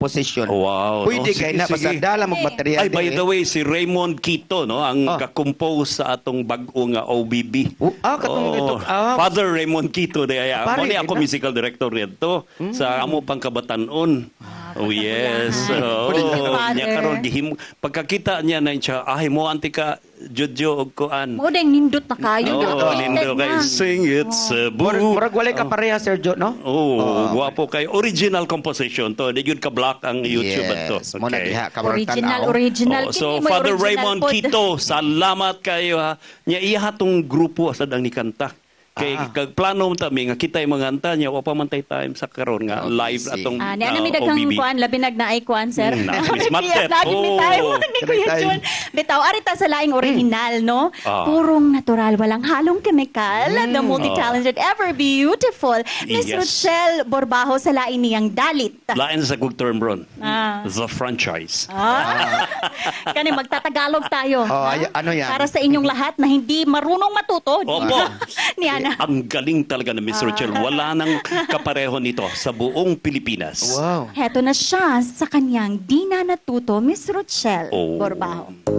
position. Wow. Pwede Oh, kay sige, na sige. pasadala mag material. Ay, by the way, si Raymond Quito, no, ang Oh. kakompose sa atong bag-o nga OBB. Katong ito. Father Raymond Quito, Pare, mo ni ako ina. musical director rito sa amo pang kabatanon. Oh yes. Father. Niya karon gihim pagkakita niya na siya, ay mo antika Jojo og kuan. Mo ding nindot na kayo. Oh, lindo kay sing it Cebu. Murag walay ka pareha, Sergio, no? Oh, guwapo kay original composition to. Di gyud ka black ang YouTube to. Mo na diha ka murag Original. So Kini mo Father original Raymond pod. Quito, salamat kayo ha. Nya iya hatong grupo sa dang ni kanta. Kay kag plano ta mi nga kitay mga anta nya wa pa man tay time sa karon nga live see. atong Ni ana mi daghang OBB. kuan labi nagnaay kuan sir. Miss Martet. Lagi mi tayo ni Kuya Time. John. Bitaw arita sa laing original no. Ah. Purong natural, walang halong kemikal. The multi-talented, ever beautiful Miss Yes. Rochelle Borbajo sa lain niyang dalit. Lain sa good term ron. Ah. The franchise. Kani magtatagalog tayo. Oh, ha? ano yan? Para sa inyong lahat na hindi marunong matuto. Opo. Ni Ana. Ang galing talaga ni Miss Rochelle. Wala nang kapareho nito sa buong Pilipinas. Wow. Heto na siya sa kanyang di na natuto, Miss Rochelle Oh. Borbajo.